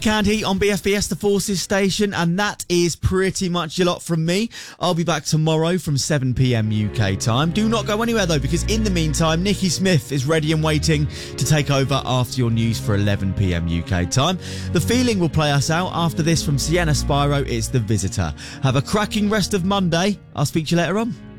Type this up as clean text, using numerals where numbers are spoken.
Canned Heat on BFBS, the Forces station, and that is pretty much a lot from me. I'll be back tomorrow from 7 p.m. UK time. Do not go anywhere though, because in the meantime, Nikki Smith is ready and waiting to take over after your news for 11 p.m. UK time. The Feeling will play us out after this from Sienna Spyro. It's The Visitor. Have a cracking rest of Monday. I'll speak to you later on.